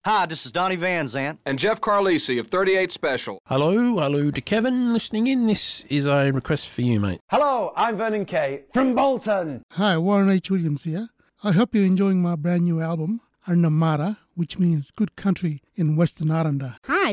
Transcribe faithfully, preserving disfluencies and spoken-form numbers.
Hi, this is Donnie Van Zant. And Jeff Carlisi of thirty-eight Special. Hello, hello to Kevin listening in. This is a request for you, mate. Hello, I'm Vernon Kay from Bolton. Hi, Warren H. Williams here. I hope you're enjoying my brand new album, Arnamara, which means good country in Western Aranda. Hi,